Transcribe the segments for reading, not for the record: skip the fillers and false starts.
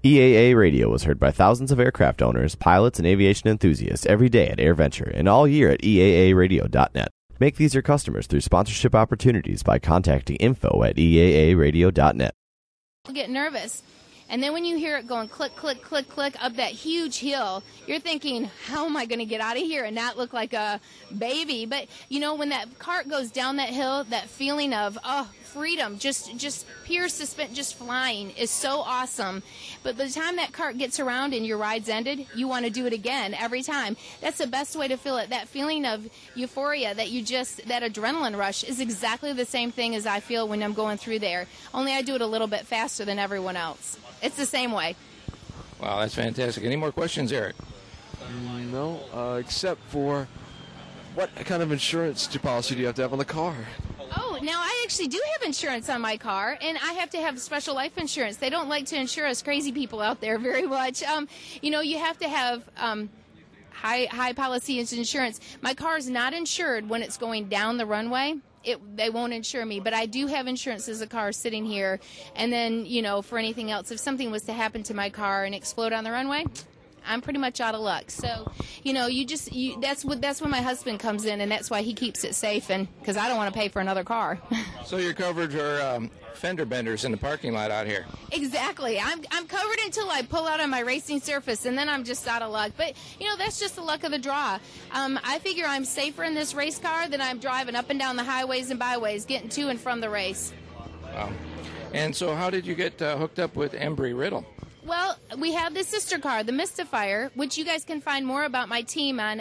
EAA Radio was heard by thousands of aircraft owners, pilots, and aviation enthusiasts every day at AirVenture and all year at EAAradio.net. Make these your customers through sponsorship opportunities by contacting info@EAAradio.net. Get nervous. And then when you hear it going click, click, click, click up that huge hill, you're thinking, how am I going to get out of here and not look like a baby? But, you know, when that cart goes down that hill, that feeling of, freedom, just pure suspense, just flying is so awesome. But by the time that cart gets around and your ride's ended, you want to do it again every time. That's the best way to feel it. That feeling of euphoria, that adrenaline rush is exactly the same thing as I feel when I'm going through there. Only I do it a little bit faster than everyone else. It's the same way. Wow, that's fantastic. Any more questions, Eric? No, except for what kind of insurance policy do you have to have on the car? Oh, now I actually do have insurance on my car, and I have to have special life insurance. They don't like to insure us crazy people out there very much. You have to have high policy insurance. My car is not insured when it's going down the runway. They won't insure me, but I do have insurance as a car sitting here. And then, for anything else, if something was to happen to my car and explode on the runway, I'm pretty much out of luck. So, that's when my husband comes in, and that's why he keeps it safe, and because I don't want to pay for another car. So you're covered for fender benders in the parking lot out here. Exactly. I'm covered until I pull out on my racing surface, and then I'm just out of luck. But, that's just the luck of the draw. I figure I'm safer in this race car than I'm driving up and down the highways and byways, getting to and from the race. Wow. And so how did you get hooked up with Embry-Riddle? Well, we have the sister car, the Mystifier, which you guys can find more about my team on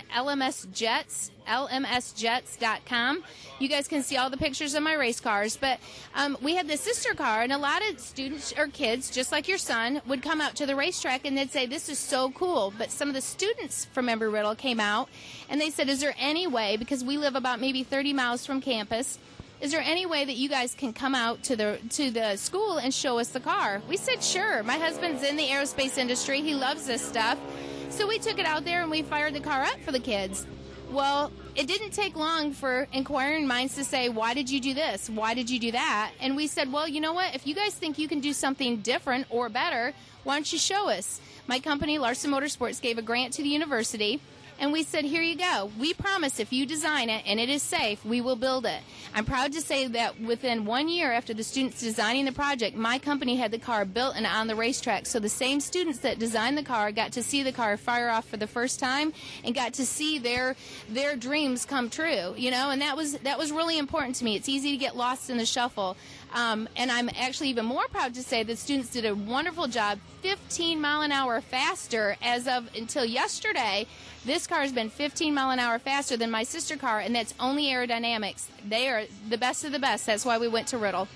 lmsjets.com. You guys can see all the pictures of my race cars. But we had the sister car, and a lot of students or kids, just like your son, would come out to the racetrack and they'd say, this is so cool. But some of the students from Embry-Riddle came out, and they said, is there any way, because we live about maybe 30 miles from campus, is there any way that you guys can come out to the school and show us the car? We said, sure. My husband's in the aerospace industry. He loves this stuff. So we took it out there and we fired the car up for the kids. Well, it didn't take long for inquiring minds to say, why did you do this? Why did you do that? And we said, well, you know what? If you guys think you can do something different or better, why don't you show us? My company, Larson Motorsports, gave a grant to the university. And we said, here you go. We promise if you design it and it is safe, we will build it. I'm proud to say that within 1 year after the students designing the project, my company had the car built and on the racetrack. So the same students that designed the car got to see the car fire off for the first time and got to see their dreams come true, and that was really important to me. It's easy to get lost in the shuffle. And I'm actually even more proud to say that students did a wonderful job, 15 mile an hour faster as of until yesterday. This car has been 15 mile an hour faster than my sister car, and that's only aerodynamics. They are the best of the best. That's why we went to Riddle.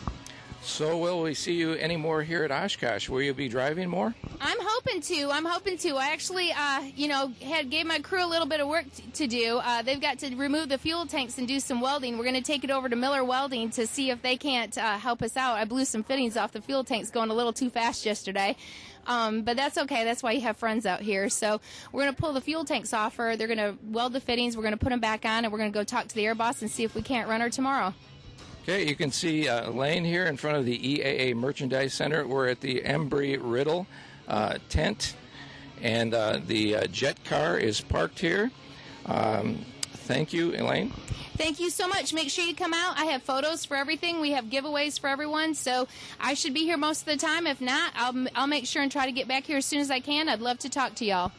So will we see you anymore here at Oshkosh? Will you be driving more? I'm hoping to. I actually, gave my crew a little bit of work to do. They've got to remove the fuel tanks and do some welding. We're going to take it over to Miller Welding to see if they can't help us out. I blew some fittings off the fuel tanks going a little too fast yesterday. But that's okay. That's why you have friends out here. So we're going to pull the fuel tanks off her. They're going to weld the fittings. We're going to put them back on, and we're going to go talk to the air boss and see if we can't run her tomorrow. Okay, you can see Lane here in front of the EAA Merchandise Center. We're at the Embry-Riddle tent, and the jet car is parked here. Thank you, Elaine. Thank you so much. Make sure you come out. I have photos for everything. We have giveaways for everyone, so I should be here most of the time. If not, I'll make sure and try to get back here as soon as I can. I'd love to talk to y'all.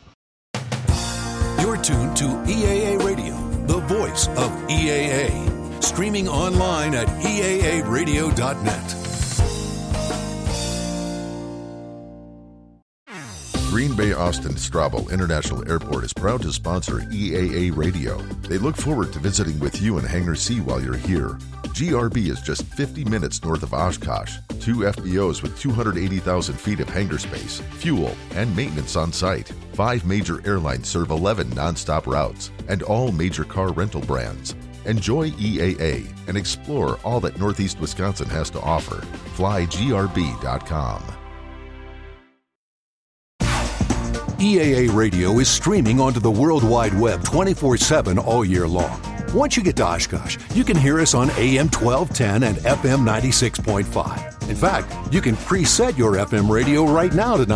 You're tuned to EAA Radio, the voice of EAA. Streaming online at EAAradio.net. Green Bay Austin Straubel International Airport is proud to sponsor EAA Radio. They look forward to visiting with you in Hangar C while you're here. GRB is just 50 minutes north of Oshkosh. 2 FBOs with 280,000 feet of hangar space, fuel, and maintenance on site. 5 major airlines serve 11 nonstop routes and all major car rental brands. Enjoy EAA and explore all that Northeast Wisconsin has to offer. FlyGRB.com. EAA Radio is streaming onto the World Wide Web 24/7 all year long. Once you get to Oshkosh, you can hear us on AM 1210 and FM 96.5. In fact, you can preset your FM radio right now to